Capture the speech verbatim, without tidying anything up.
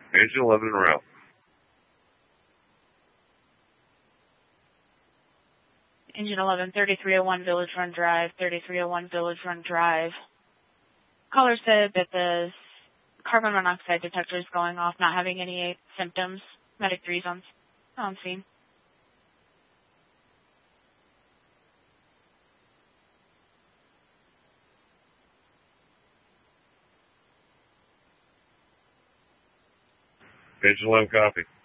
Engine eleven en route. Engine eleven, thirty-three oh one Village Run Drive, thirty-three oh one Village Run Drive. Caller said that the carbon monoxide detector is going off, not having any symptoms. Medic three's on, on scene. Engine eleven, copy.